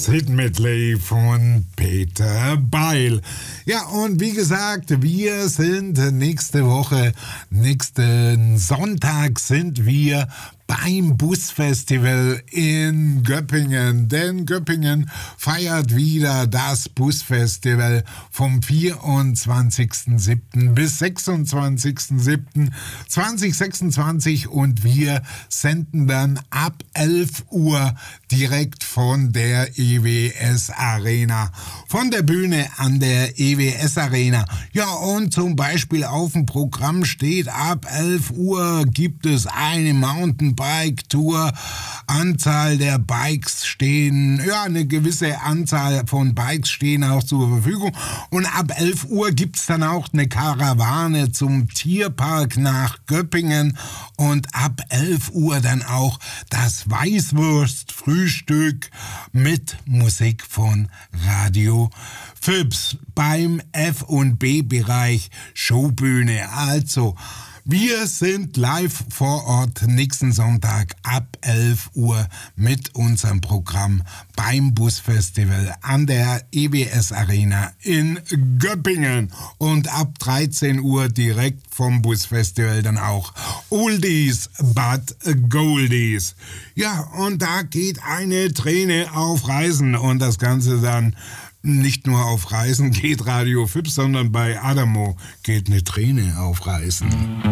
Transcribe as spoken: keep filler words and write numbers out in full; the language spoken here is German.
Das Hit-Medley von Peter Beil. Ja, und wie gesagt, wir sind nächste Woche, nächsten Sonntag sind wir beim Busfestival in Göppingen, denn Göppingen feiert wieder das Busfestival vom vierundzwanzigsten siebten bis sechsundzwanzigsten siebten zweitausendsechsundzwanzig und wir senden dann ab elf Uhr direkt von der E W S Arena, von der Bühne an der E W S Arena. Ja, und zum Beispiel auf dem Programm steht, ab elf Uhr gibt es eine Mountainbike Bike-Tour. Anzahl der Bikes stehen, ja, eine gewisse Anzahl von Bikes stehen auch zur Verfügung. Und ab elf Uhr gibt's dann auch eine Karawane zum Tierpark nach Göppingen. Und ab elf Uhr dann auch das Weißwurst-Frühstück mit Musik von Radio Füps beim F- und B-Bereich Showbühne. Also, wir sind live vor Ort nächsten Sonntag ab elf Uhr mit unserem Programm beim Busfestival an der E W S Arena in Göppingen. Und ab dreizehn Uhr direkt vom Busfestival dann auch Oldies but Goldies. Ja, und da geht eine Träne auf Reisen und das Ganze dann nicht nur auf Reisen geht Radio Füps, sondern bei Adamo geht eine Träne auf Reisen.